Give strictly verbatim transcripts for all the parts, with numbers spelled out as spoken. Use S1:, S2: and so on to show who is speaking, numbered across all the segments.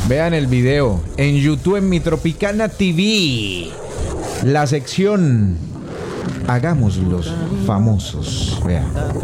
S1: Vean el video en YouTube, en Mi Tropicana T V. La sección Hagámoslos famosos. Vean.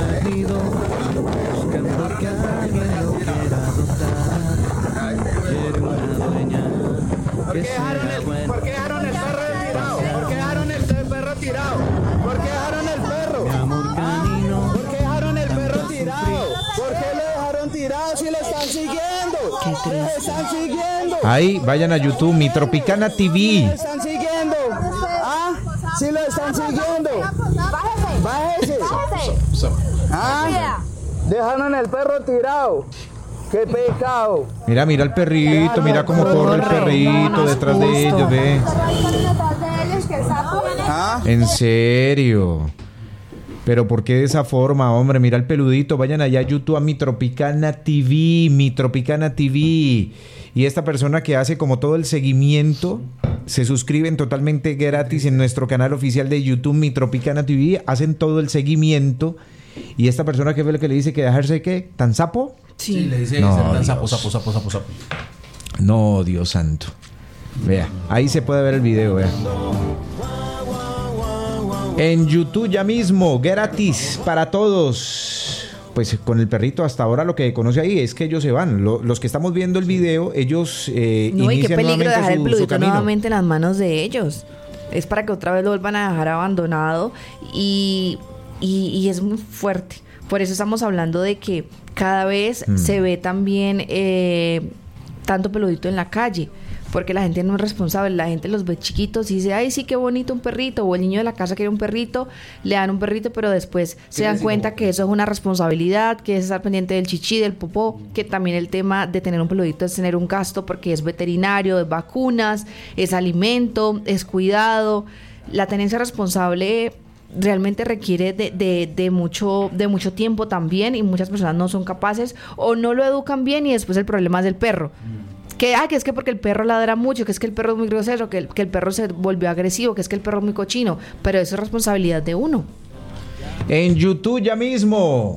S2: ¿Por qué dejaron el, ¿por qué dejaron el perro tirado? ¿Por qué dejaron el perro tirado? ¿Por qué dejaron el perro? ¿Por qué dejaron el perro tirado? ¿Por qué lo dejaron tirado si lo están siguiendo? ¿Lo están siguiendo?
S1: Ahí, vayan a YouTube, Mi Tropicana T V.
S2: ¿Lo están siguiendo? ¿Ah? ¿Sí lo están siguiendo? Bájese. Bájese. ¿Ah? Dejaron el perro tirado. ¡Qué pecado!
S1: Mira, mira el perrito, mira cómo corre el perrito detrás de ellos, ve.
S2: ¿Ah?
S1: En serio. Pero ¿por qué de esa forma, hombre? Mira el peludito. Vayan allá a YouTube a Mi Tropicana T V, Mi Tropicana T V. Y esta persona que hace como todo el seguimiento, se suscriben totalmente gratis en nuestro canal oficial de YouTube, Mi Tropicana T V. Hacen todo el seguimiento. Y esta persona, ¿qué fue lo que le dice? ¿Que dejarse qué? ¿Tan sapo?
S3: Sí, sí le dice
S1: no,
S3: tan sapo, sapo, sapo, sapo, sapo.
S1: No, Dios santo. Vea, ahí se puede ver el video, vea. En YouTube ya mismo, gratis para todos. Pues con el perrito hasta ahora lo que conoce ahí es que ellos se van. Lo, los que estamos viendo el video, ellos eh,
S4: no, y qué
S1: inician
S4: peligro dejar el
S1: su,
S4: peludito
S1: su
S4: nuevamente en las manos de ellos. Es para que otra vez lo vuelvan a dejar abandonado y, y, y es muy fuerte. Por eso estamos hablando de que cada vez mm. se ve también eh, tanto peludito en la calle, porque la gente no es responsable, la gente los ve chiquitos y dice, ay, sí, qué bonito un perrito, o el niño de la casa quiere un perrito, le dan un perrito, pero después se dan cuenta que eso es una responsabilidad, que es estar pendiente del chichi, del popó, que también el tema de tener un peludito es tener un gasto, porque es veterinario, es vacunas, es alimento, es cuidado. La tenencia responsable realmente requiere de, de, de mucho de mucho tiempo también, y muchas personas no son capaces o no lo educan bien, y después el problema es del perro. Que, ah, que es que porque el perro ladra mucho, que es que el perro es muy grosero, que el, que el perro se volvió agresivo, que es que el perro es muy cochino, pero eso es responsabilidad de uno.
S1: En YouTube ya mismo,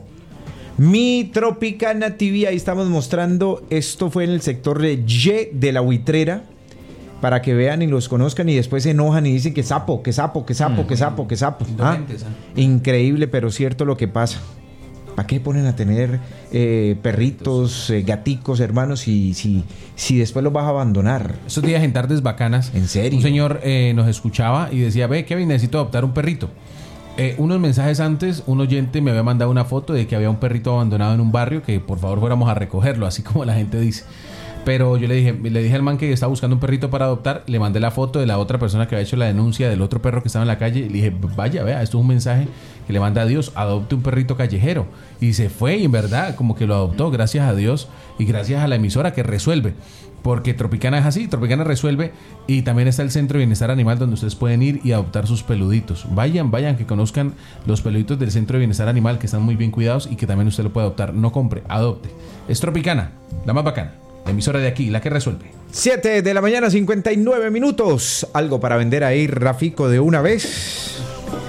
S1: Mi Tropicana T V, ahí estamos mostrando, esto fue en el sector de Y de la Buitrera, para que vean y los conozcan, y después se enojan y dicen que sapo, que sapo, que sapo, que sapo, que sapo. ¿Ah? Increíble, pero cierto lo que pasa. ¿Para qué ponen a tener eh, perritos, eh, gaticos, hermanos, si, si, si después los vas a abandonar?
S3: Esos días en Tardes Bacanas,
S1: ¿en serio?
S3: Un señor eh, nos escuchaba y decía, ve, Kevin, necesito adoptar un perrito. Eh, unos mensajes antes, un oyente me había mandado una foto de que había un perrito abandonado en un barrio, que por favor fuéramos a recogerlo, así como la gente dice. Pero yo le dije, le dije al man que estaba buscando un perrito para adoptar, le mandé la foto de la otra persona que había hecho la denuncia del otro perro que estaba en la calle, y le dije, vaya, vea, esto es un mensaje que le manda a Dios, adopte un perrito callejero. Y se fue, y en verdad, como que lo adoptó, gracias a Dios, y gracias a la emisora que resuelve. Porque Tropicana es así, Tropicana resuelve, y también está el Centro de Bienestar Animal, donde ustedes pueden ir y adoptar sus peluditos. Vayan, vayan, que conozcan los peluditos del Centro de Bienestar Animal, que están muy bien cuidados y que también usted lo puede adoptar. No compre, adopte. Es Tropicana, la más bacana. La emisora de aquí, la que resuelve.
S1: siete de la mañana, cincuenta y nueve minutos. Algo para vender ahí, Rafico, de una vez.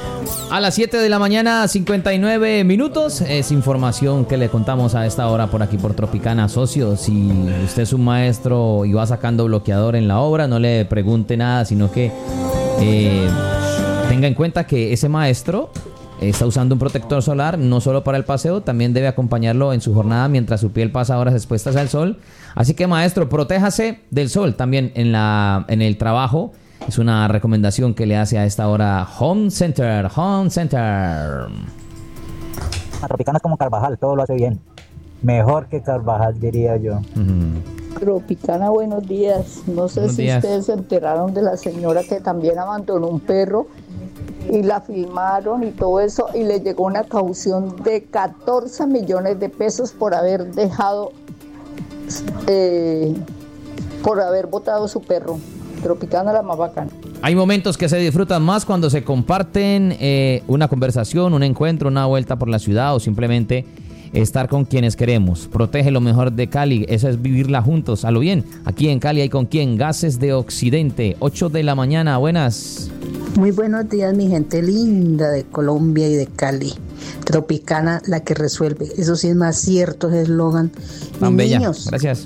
S5: A las siete de la mañana, cincuenta y nueve minutos. Es información que le contamos a esta hora por aquí por Tropicana. Socio, si usted es un maestro y va sacando bloqueador en la obra, no le pregunte nada, sino que eh, tenga en cuenta que ese maestro está usando un protector solar, no solo para el paseo, también debe acompañarlo en su jornada mientras su piel pasa horas expuestas al sol. Así que, maestro, protéjase del sol también en, la, en el trabajo. Es una recomendación que le hace a esta hora Home Center. Home Center.
S6: A Tropicana es como Carvajal, todo lo hace bien. Mejor que Carvajal, diría yo.
S7: Uh-huh. Tropicana, buenos días. No sé buenos si días. Ustedes se enteraron de la señora que también abandonó un perro y la filmaron y todo eso, y le llegó una caución de catorce millones de pesos por haber dejado, eh, por haber botado su perro. Tropicana, la más bacana.
S5: Hay momentos que se disfrutan más cuando se comparten eh, una conversación, un encuentro, una vuelta por la ciudad, o simplemente estar con quienes queremos. Protege lo mejor de Cali, eso es vivirla juntos, a lo bien. Aquí en Cali hay con quién, Gases de Occidente, ocho de la mañana, buenas.
S8: Muy buenos días, mi gente linda de Colombia y de Cali. Tropicana, la que resuelve. Eso sí es más cierto, ese eslogan.
S5: Tan bella, gracias.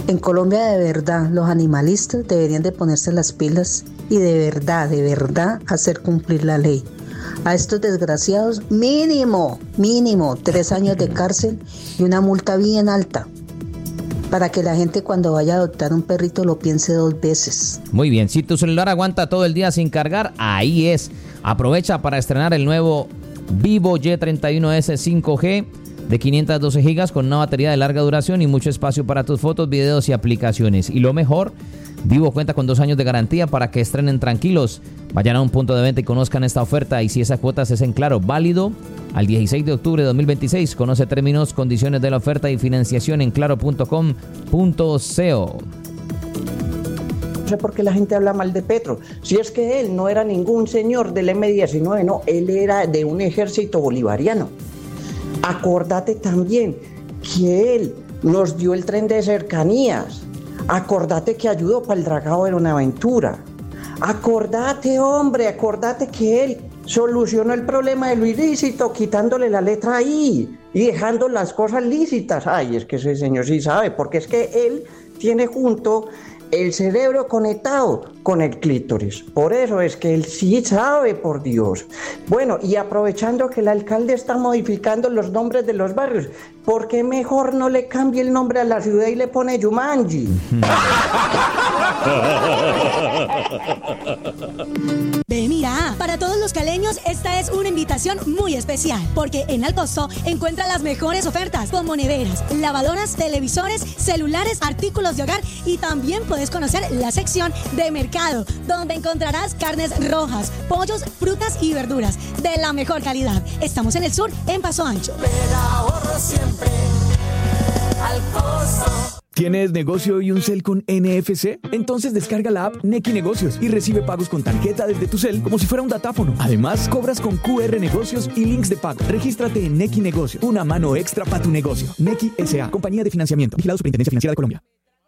S8: En Colombia de verdad los animalistas deberían de ponerse las pilas y de verdad, de verdad hacer cumplir la ley. A estos desgraciados mínimo, mínimo tres años de cárcel y una multa bien alta para que la gente cuando vaya a adoptar un perrito lo piense dos veces.
S5: Muy bien, si tu celular aguanta todo el día sin cargar, ahí es. Aprovecha para estrenar el nuevo Vivo Y treinta y uno ese cinco G de quinientos doce gigas con una batería de larga duración y mucho espacio para tus fotos, videos y aplicaciones. Y lo mejor, Vivo cuenta con dos años de garantía para que estrenen tranquilos. Vayan a un punto de venta y conozcan esta oferta. Y si esa cuota es en claro, válido al dieciséis de octubre de dos mil veintiséis. Conoce términos, condiciones de la oferta y financiación en claro punto com punto co.
S9: No sé por qué la gente habla mal de Petro. Si es que él no era ningún señor del eme diecinueve, no, él era de un ejército bolivariano. Acordate también que él nos dio el tren de cercanías. Acordate que ayudó para el dragado de Buenaventura. Acordate, hombre, acordate que él solucionó el problema de lo ilícito quitándole la letra I y dejando las cosas lícitas. Ay, es que ese señor sí sabe, porque es que él tiene junto el cerebro conectado con el clítoris. Por eso es que él sí sabe, por Dios. Bueno, y aprovechando que el alcalde está modificando los nombres de los barrios, ¿por qué mejor no le cambie el nombre a la ciudad y le pone Yumanji?
S10: Ve, mira, para todos los caleños esta es una invitación muy especial, porque en Alcosto encuentra las mejores ofertas como neveras, lavadoras, televisores, celulares, artículos de hogar y también puedes conocer la sección de mercado, donde encontrarás carnes rojas, pollos, frutas y verduras de la mejor calidad. Estamos en el sur, en Paso Ancho.
S11: Pero ahorro siempre Alcosto. ¿Tienes negocio y un cel con N F C? Entonces descarga la app Nequi Negocios y recibe pagos con tarjeta desde tu cel como si fuera un datáfono. Además, cobras con Q R Negocios y links de pago. Regístrate en Nequi Negocios, una mano extra para tu negocio. Nequi S A, compañía de financiamiento. Vigilado Superintendencia Financiera de Colombia.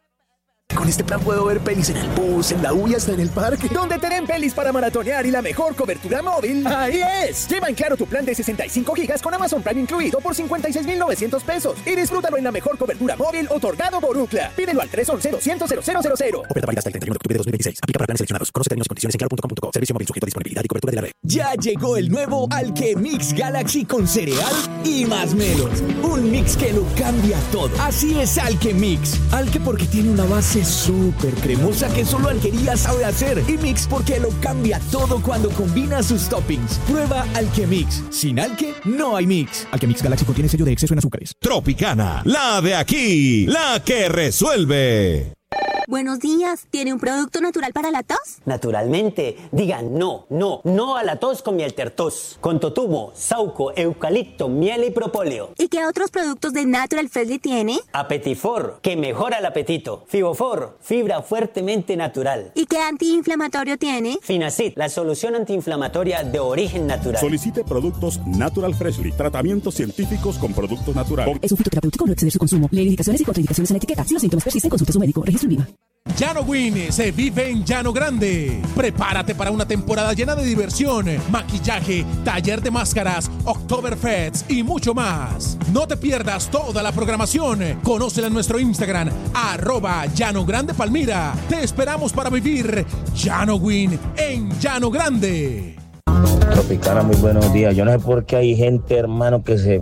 S12: Con este plan puedo ver pelis en el bus, en la U y hasta en el parque.
S13: ¿Dónde tienen pelis para maratonear y la mejor cobertura móvil? ¡Ahí es! Lleva en Claro tu plan de sesenta y cinco gigas con Amazon Prime incluido por cincuenta y seis mil novecientos pesos. Y disfrútalo en la mejor cobertura móvil otorgado por Ookla. Pídelo al tres once, doscientos, cero cero cero cero.
S12: Oferta válida hasta el treinta y uno de octubre de dos mil veintiséis. Aplica para planes seleccionados. Conoce términos y condiciones en claro punto com punto co. Servicio móvil sujeto a disponibilidad y cobertura de la red.
S11: Ya llegó el nuevo Alchemix Galaxy con cereal y más melos. Un mix que lo cambia todo. Así es Alchemix. Alque porque tiene una base súper cremosa que solo Alquería sabe hacer. Y Mix porque lo cambia todo cuando combina sus toppings. Prueba Alchemix. Sin Alque no hay Mix. Alchemix Galaxy contiene sello de exceso en azúcares.
S14: Tropicana, la de aquí, la que resuelve.
S15: Buenos días, ¿tiene un producto natural para la tos?
S16: Naturalmente, digan no, no, no a la tos con miel tertos, con totumo, sauco, eucalipto, miel y propóleo.
S15: ¿Y qué otros productos de Natural Freshly tiene?
S16: Apetifor, que mejora el apetito. Fibofor, fibra fuertemente natural.
S15: ¿Y qué antiinflamatorio tiene?
S16: Finacid, la solución antiinflamatoria de origen natural.
S17: Solicite productos Natural Freshly, tratamientos científicos con productos naturales.
S18: Es un fitoterapéutico, no exceder su consumo. Lee indicaciones y contraindicaciones en la etiqueta. Si los síntomas persisten, consulte a su médico. Registro Viva.
S19: Llano Win se vive en Llano Grande. Prepárate para una temporada llena de diversión, maquillaje, taller de máscaras, Oktoberfest y mucho más. No te pierdas toda la programación. Conócela en nuestro Instagram, arroba Llano Grande Palmira. Te esperamos para vivir Llano Win en Llano Grande.
S20: Tropicana, muy buenos días. Yo no sé por qué hay gente, hermano, que se...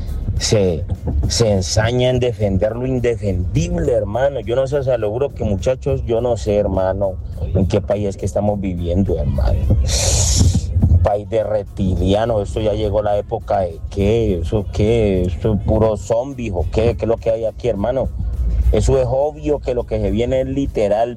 S20: Se, se ensaña en defender lo indefendible, hermano. Yo no sé, o sea, lo juro que muchachos, yo no sé, hermano, en qué país es que estamos viviendo, hermano. Un país de reptilianos, esto ya llegó la época de qué, eso qué, eso es puro zombies o qué, qué es lo que hay aquí, hermano. Eso es obvio que lo que se viene es literal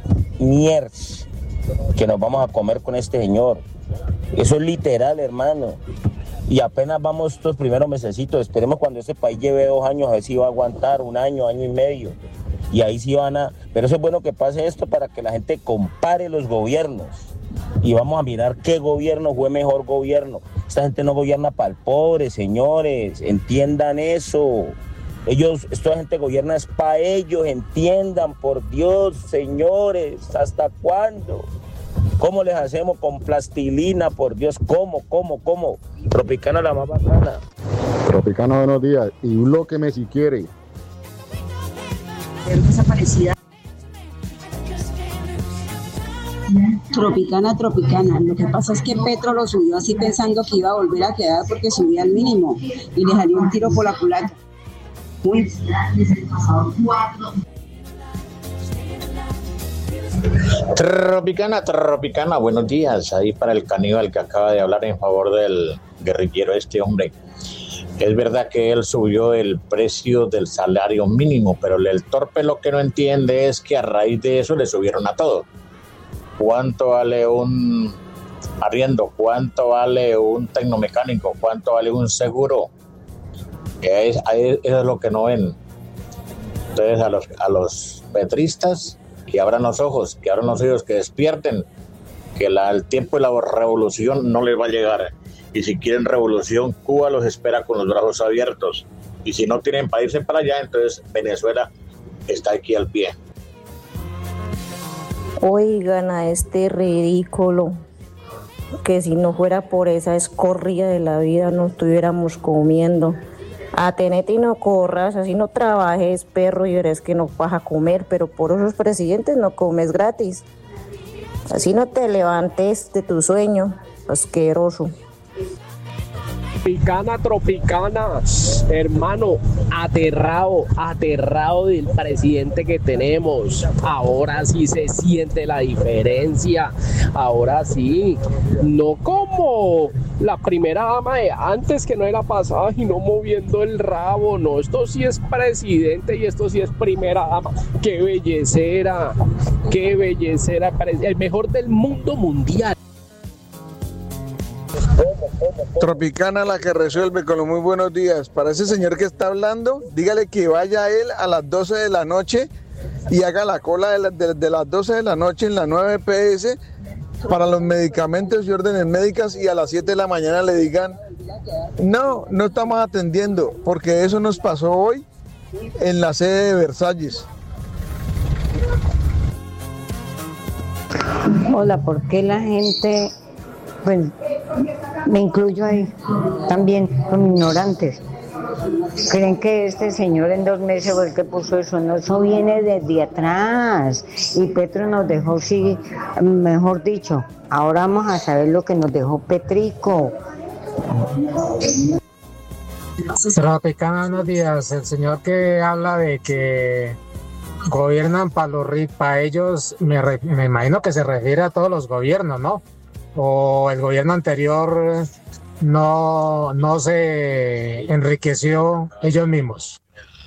S20: miers que nos vamos a comer con este señor. Eso es literal, hermano. Y apenas vamos estos primeros mesecitos, esperemos cuando este país lleve dos años, a ver si va a aguantar un año, año y medio. Y ahí sí van a... Pero eso es bueno que pase esto para que la gente compare los gobiernos. Y vamos a mirar qué gobierno fue mejor gobierno. Esta gente no gobierna para el pobre, señores, entiendan eso. Ellos, esta gente gobierna es para ellos, entiendan, por Dios, señores, ¿hasta cuándo? ¿Cómo les hacemos con plastilina? Por Dios, ¿cómo, cómo, cómo? Tropicana la más bacana.
S21: Tropicana, buenos días. Y bloqueme si quiere. mujer desaparecida. Tropicana, Tropicana. Lo que pasa es que Petro lo subió así pensando que iba a volver a quedar porque subía al mínimo y le salió un tiro por la culata. Uy.
S22: Tropicana, Tropicana, buenos días. Ahí para el caníbal que acaba de hablar en favor del guerrillero este hombre. Es verdad que él subió el precio del salario mínimo, pero el torpe lo que no entiende es que a raíz de eso le subieron a todo. ¿Cuánto vale un arriendo? ¿Cuánto vale un tecnomecánico? ¿Cuánto vale un seguro? Es, eso es lo que no ven. Entonces a los, a los petristas que abran los ojos, que abran los ojos, que despierten, que la, el tiempo de la revolución no les va a llegar. Y si quieren revolución, Cuba los espera con los brazos abiertos. Y si no tienen para irse para allá, entonces Venezuela está aquí al pie.
S23: Oigan a este ridículo, que si no fuera por esa escorria de la vida no estuviéramos comiendo. Atenete y no corras, así no trabajes, perro, y verás que no vas a comer, pero por esos presidentes no comes gratis. Así no te levantes de tu sueño, asqueroso.
S24: Tropicana, Tropicana, hermano, aterrado, aterrado del presidente que tenemos. Ahora sí se siente la diferencia, ahora sí, no como la primera dama de antes, que no era pasada y no moviendo el rabo, no, esto sí es presidente y esto sí es primera dama. Qué bellecera, qué bellecera, el mejor del mundo mundial.
S25: Tropicana, la que resuelve, con los muy buenos días. Para ese señor que está hablando, dígale que vaya él a las doce de la noche y haga la cola de, la, de, de las doce de la noche en la nueve P S para los medicamentos y órdenes médicas, y a las siete de la mañana le digan, no, no estamos atendiendo, porque eso nos pasó hoy en la sede de Versalles.
S7: Hola, ¿por qué la gente, bueno, me incluyo ahí también, son ignorantes, creen que este señor en dos meses fue el que puso eso? No, eso viene desde atrás, y Petro nos dejó, sí, mejor dicho, ahora vamos a saber lo que nos dejó Petrico.
S26: Tropicana, buenos días. El señor que habla de que gobiernan para los ricos, para ellos, me, re, me imagino que se refiere a todos los gobiernos, ¿no? O el gobierno anterior no, no se enriqueció ellos mismos.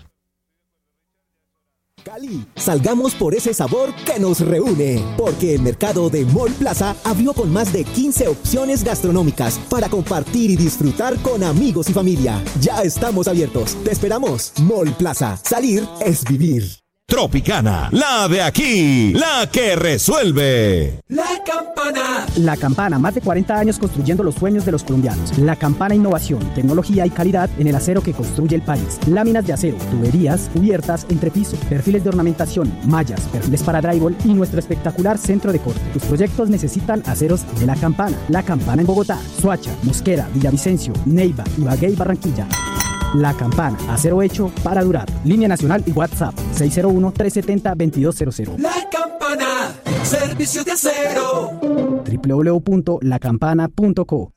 S12: Cali, salgamos por ese sabor que nos reúne, porque el mercado de Mall Plaza abrió con más de quince opciones gastronómicas para compartir y disfrutar con amigos y familia. Ya estamos abiertos, te esperamos. Mall Plaza, salir es vivir.
S14: Tropicana, la de aquí, la que resuelve.
S18: La Campana.
S27: La Campana, más de cuarenta años construyendo los sueños de los colombianos. La Campana, innovación, tecnología y calidad en el acero que construye el país. Láminas de acero, tuberías, cubiertas, entrepiso, perfiles de ornamentación, mallas, perfiles para drywall y nuestro espectacular centro de corte. Tus proyectos necesitan aceros de La Campana. La Campana en Bogotá, Soacha, Mosquera, Villavicencio, Neiva, Ibagué y Barranquilla. La Campana, acero hecho para durar. Línea nacional y WhatsApp seis cero uno, tres siete cero, dos dos cero cero.
S18: La Campana, servicio de acero.
S27: doble u doble u doble u punto la campana punto co.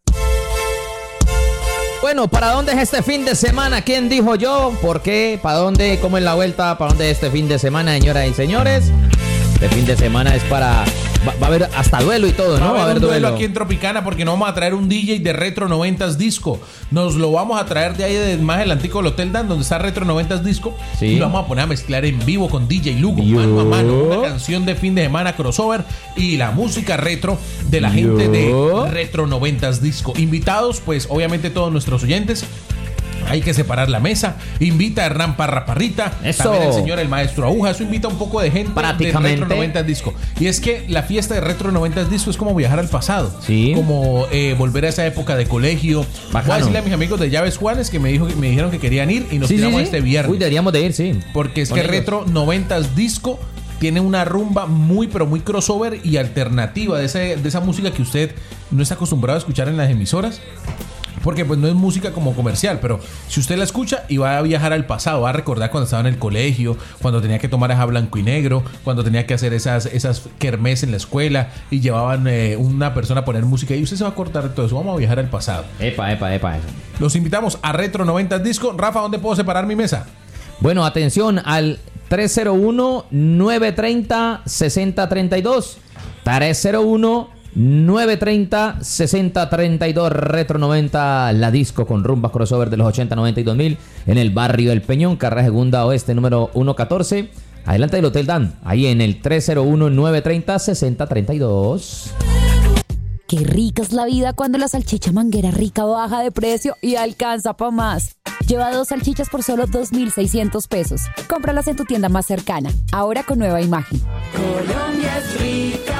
S5: Bueno, ¿para dónde es este fin de semana? ¿Quién dijo yo? ¿Por qué? ¿Para dónde? ¿Cómo es la vuelta? ¿Para dónde es este fin de semana, señoras y señores? Este fin de semana es para... Va, va a haber hasta duelo y todo, ¿no?
S3: Va a haber un duelo aquí en Tropicana, porque no vamos a traer un D J de Retro noventas Disco. Nos lo vamos a traer de ahí de más adelantico del Hotel Dan, donde está Retro noventas Disco. Sí. Y lo vamos a poner a mezclar en vivo con D J Lugo, Yo. mano a mano. Una canción de fin de semana crossover y la música retro de la Yo. gente de Retro noventas Disco. Invitados, pues obviamente todos nuestros oyentes. Hay que separar la mesa. Invita a Hernán Parra Parrita. Eso. También el señor el maestro Aguja. Eso invita un poco de gente de Retro noventas Disco. Y es que la fiesta de Retro noventas Disco es como viajar al pasado. Sí. Como eh, volver a esa época de colegio. Bacano. Voy a decirle a mis amigos de Llaves Juanes que me, dijo, me dijeron que querían ir y nos sí, tiramos sí, sí. este viernes.
S5: Uy, deberíamos de ir, sí.
S3: Porque es
S5: Con
S3: que
S5: ellos.
S3: Retro noventas Disco tiene una rumba muy, pero muy crossover y alternativa de, ese, de esa música que usted no está acostumbrado a escuchar en las emisoras. porque pues no es música como comercial, pero si usted la escucha y va a viajar al pasado, va a recordar cuando estaba en el colegio, cuando tenía que tomar aja blanco y negro, cuando tenía que hacer esas, esas kermés en la escuela y llevaban eh, una persona a poner música y usted se va a acordar de todo eso. Vamos a viajar al pasado.
S5: Epa, epa, epa.
S3: Los invitamos a Retro noventa Disco. Rafa, ¿dónde puedo separar mi mesa?
S5: Bueno, atención al tres cero uno, nueve tres cero, seis cero tres dos. tres cero uno, nueve tres cero, seis cero tres dos. Retro noventa, la disco con rumbas crossover de los ochenta, noventa y dos mil en el barrio El Peñón, carrera segunda oeste, número ciento catorce. Adelante del Hotel Dan, ahí en el tres cero uno, nueve tres cero, seis cero tres dos.
S1: Qué rica es la vida cuando la salchicha Manguera Rica baja de precio y alcanza pa' más. Lleva dos salchichas por solo dos mil seiscientos pesos. Cómpralas en tu tienda más cercana, ahora con nueva imagen.
S11: Colombia es rica.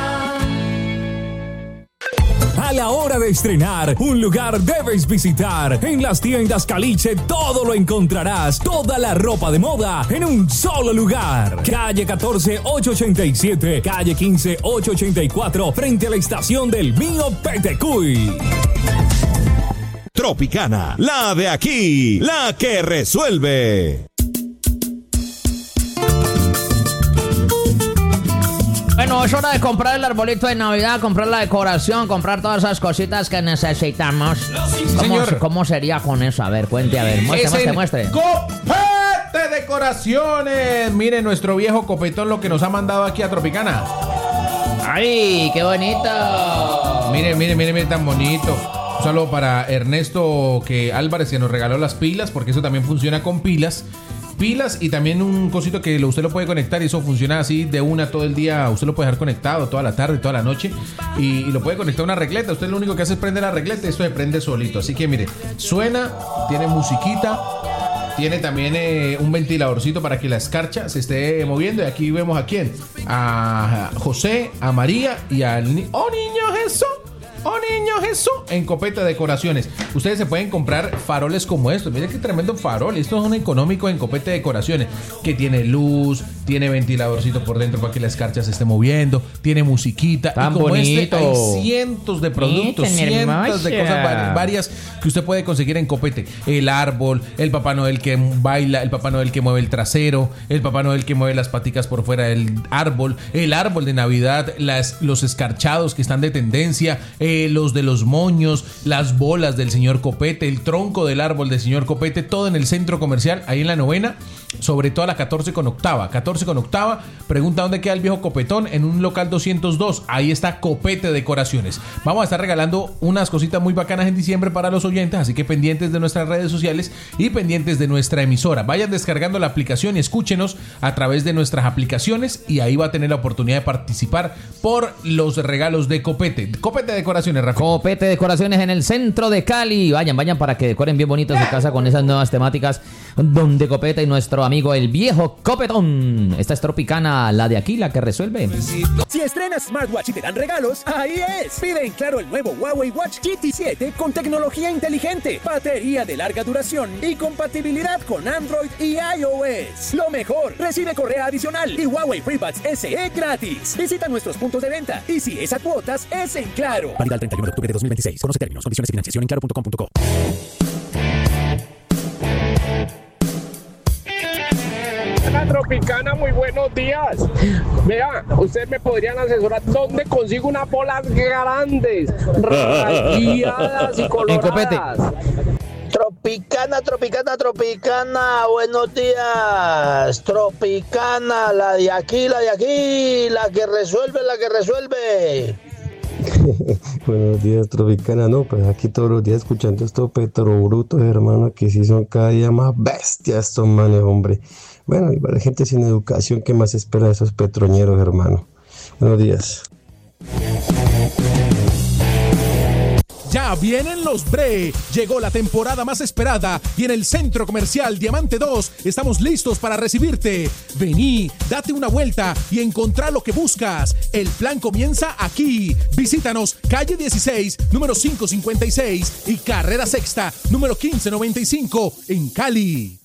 S11: A la hora de estrenar, un lugar debes visitar. En las tiendas Caliche todo lo encontrarás. Toda la ropa de moda en un solo lugar. Calle catorce, ochocientos ochenta y siete, calle quince, ochocientos ochenta y cuatro, frente a la estación del Mío Petecuy.
S14: Tropicana, la de aquí, la que resuelve.
S5: Bueno, es hora de comprar el arbolito de Navidad, comprar la decoración, comprar todas esas cositas que necesitamos. ¿Cómo,
S3: señor.
S5: ¿Cómo sería con eso? A ver, cuente, a ver, muestre, muestre, muestre.
S3: ¡Copete Decoraciones! Mire nuestro viejo copetón lo que nos ha mandado aquí a Tropicana.
S5: ¡Ay, qué bonito!
S3: Mire, mire, mire, mire, tan bonito. Un saludo para Ernesto que Álvarez, que nos regaló las pilas, porque eso también funciona con pilas. Pilas y también un cosito que lo, usted lo puede conectar y eso funciona así de una todo el día. Usted lo puede dejar conectado toda la tarde, toda la noche y, y lo puede conectar a una regleta. Usted lo único que hace es prender la regleta y esto se prende solito. Así que mire, suena, tiene musiquita, tiene también eh, un ventiladorcito para que la escarcha se esté moviendo. Y aquí vemos a quién, a José, a María y al ni- ¡Oh, niño Jesús! ¡Oh, niño Jesús! En Copete Decoraciones. Ustedes se pueden comprar faroles como estos. Miren qué tremendo farol. Estos son económicos en Copete Decoraciones. Que tiene luz, tiene ventiladorcito por dentro para que la escarcha se esté moviendo, tiene musiquita.
S5: Tan
S3: y como
S5: bonito.
S3: este, hay cientos de productos,
S5: Miren,
S3: cientos de
S5: hermosa.
S3: cosas vari- varias que usted puede conseguir en Copete. El árbol, el Papá Noel que baila, el Papá Noel que mueve el trasero, el Papá Noel que mueve las paticas por fuera del árbol, el árbol de Navidad, las, los escarchados que están de tendencia, eh, los de los moños, las bolas del señor Copete, el tronco del árbol del señor Copete, todo en el centro comercial, ahí en la novena, sobre todo a la catorce con octava. catorce con octava, pregunta dónde queda el viejo Copetón, en un local doscientos dos, ahí está Copete Decoraciones. Vamos a estar regalando unas cositas muy bacanas en diciembre para los oyentes, así que pendientes de nuestras redes sociales y pendientes de nuestra emisora. Vayan descargando la aplicación y escúchenos a través de nuestras aplicaciones y ahí va a tener la oportunidad de participar por los regalos de Copete. Copete Decoraciones. Rafa.
S5: Copete Decoraciones en el centro de Cali. Vayan, vayan para que decoren bien bonito su casa con esas nuevas temáticas. Donde Copete y nuestro amigo el viejo Copetón. Esta es Tropicana, la de aquí, la que resuelve.
S13: Si estrenas smartwatch y te dan regalos, ahí es. Pide en Claro el nuevo Huawei Watch G T siete con tecnología inteligente, batería de larga duración y compatibilidad con Android y iOS. Lo mejor, recibe correa adicional y Huawei FreeBuds S E gratis. Visita nuestros puntos de venta y si es a cuotas, es en Claro.
S2: Válida el treinta y uno de octubre de dos mil veintiséis. Conoce términos, condiciones y financiación en claro punto com punto co.
S24: Hola Tropicana, muy buenos días. Vea, ustedes me podrían asesorar dónde consigo unas bolas grandes, rayadas y coloradas.
S4: Tropicana, Tropicana, Tropicana, buenos días. Tropicana, la de aquí, la de aquí, la que resuelve, la que resuelve.
S6: Buenos días, Tropicana. No, pues aquí todos los días escuchando estos petrobrutos, hermano, que sí son cada día más bestias estos manes, hombre. Bueno, igual la gente sin educación, ¿qué más espera de esos petroñeros, hermano? Buenos días.
S19: Ya vienen los Bre. Llegó la temporada más esperada y en el Centro Comercial Diamante dos estamos listos para recibirte. Vení, date una vuelta y encontrá lo que buscas. El plan comienza aquí. Visítanos calle dieciséis, número quinientos cincuenta y seis y carrera sexta, número quince noventa y cinco en Cali.